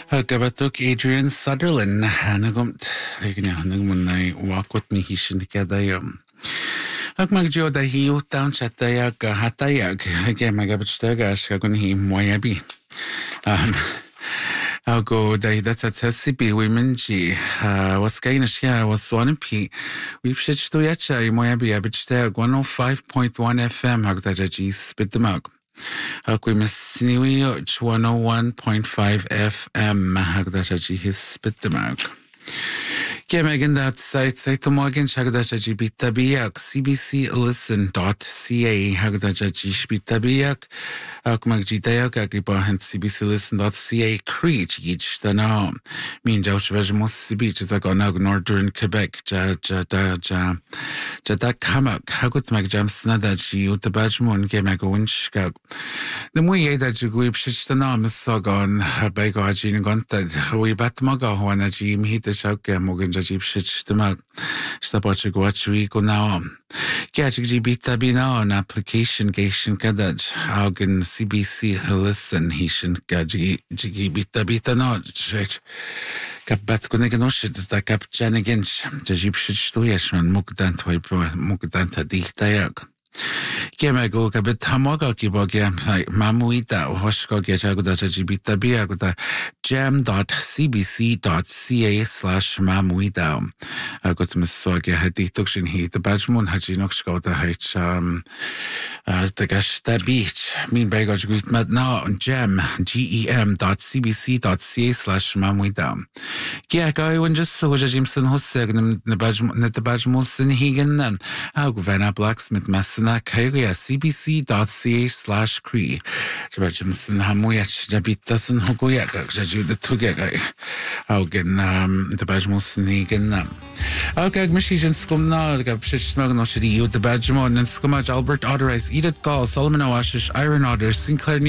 Gabatuk Adrian Sutherland Hanagumt Hanagumunai walk with me he should get Magjo da hiu down chatayag hatayag again my gabstagas gun he moyabi. I'll go that's a tesibi women g was gainish here was one p. We've shitched to yacha moyabi abitstag 105.1 FM Hagdaji spit the mug. Aku miss New York 101.5 FM Hagdaji his spit the mug. Came again that site to Morgan Hagdaji bitabiak cbclisten.ca Hagdaji bitabiak Akmagjidayak Agibahan cbclisten.ca Creech each the now. Mean Josh Vejamos Beach is like on northern Quebec Jada Kamak Hagut Magjam Snadaji Utabajmun came a winchkag. The way that you whip shitch the name is so gone Bagajin Gonted we bat maga when a Jim hit the shock Morgan Jajib shitch the mug. Stapach go watch we go now. Gajig bitabina on application Gation Kadaj Augen CBC listen Hishan Gaji Jigi Bitabita no church. Kabat Kuniganoshit that Cap Janigins, the Gypsish Tuyashman, Mukdanta Dichtayag. Kemego Kabit Hamaga Kibogia, Mamuita, Hoshko Gajaguda Jibitabiaguda, jam.cbc.ca/mamuida. I got Missoga Hadituction heat, the Bajmun Hajinoxko, the H, the Gashta Beach, mean Bagaj Grit Mad now, gem.cbc.ca/mamuida. Giakai, when just so Jimson Hoseg, the Bajmusin Higan, Augvana Blacksmith Massana, Kyria, cbc.ca/cree. Jimson Hamuyach, Jabitasan Hogoyak, the Tugega, Augen, the Bajmusin Higan. Okay, Mishijan Skumna, the Gapshishmagnoshi, the Bajmon, and Skumaj Albert Otterice, Edith Gall, Solomon Awashish, Iron Otter, Sinclair.